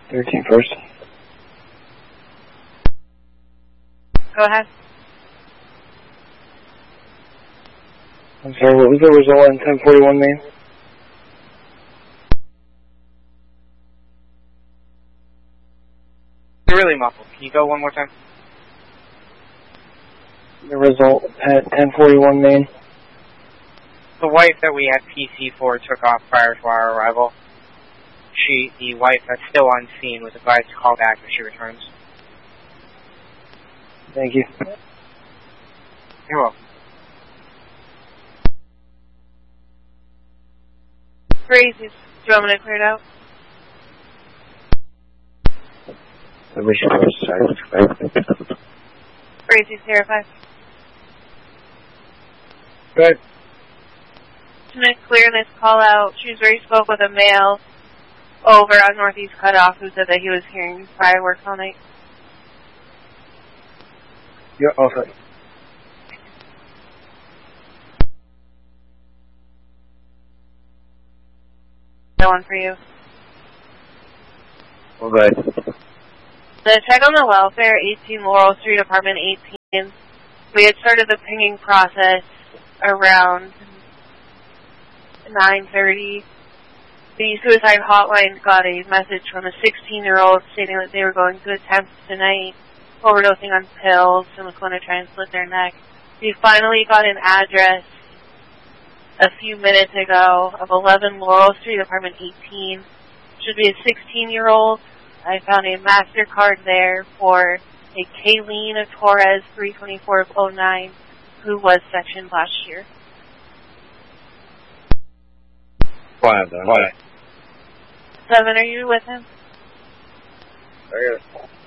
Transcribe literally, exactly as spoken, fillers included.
thirteen first. Go ahead. I'm sorry, what was the result on ten forty-one Main? You're really muffled. Can you go one more time? The result at ten forty-one Main. The wife that we had P C for took off prior to our arrival. She, the wife that's still on scene, was advised to call back if she returns. Thank you. You're welcome. Crazy. Do you want me to clear it out? We should go silent. Crazy, terrified. Good. To clear this call out, Shrewsbury spoke with a male over on Northeast Cutoff who said that he was hearing fireworks all night. Yeah, all set. No one for you. Okay. The check on the welfare, eighteen Laurel Street, apartment eighteen. We had started the pinging process around nine thirty. The suicide hotline got a message from a sixteen-year-old stating that they were going to attempt tonight overdosing on pills and was going to try and slit their neck. We finally got an address a few minutes ago of eleven Laurel Street, apartment eighteen. Should be a sixteen-year-old. I found a MasterCard there for a Kayleen Torres three twenty-four oh nine who was sectioned last year. Quiet, though. Quiet. Seven, are you with him? Very good.